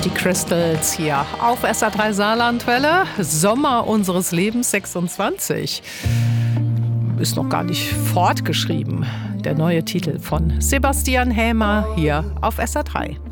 die Crystals hier auf SR3 Saarlandwelle. Sommer unseres Lebens 26. Ist noch gar nicht fortgeschrieben. Der neue Titel von Sebastian Hämer hier auf SR3.